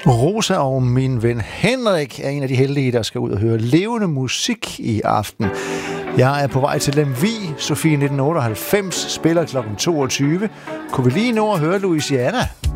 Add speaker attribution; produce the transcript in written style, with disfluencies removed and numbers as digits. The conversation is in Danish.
Speaker 1: Rosa og min ven Henrik er en af de heldige, der skal ud og høre levende musik i aften. Jeg er på vej til Lemvig. Sofie 1998 spiller kl. 22. Kunne vi lige nå at høre Louisiana?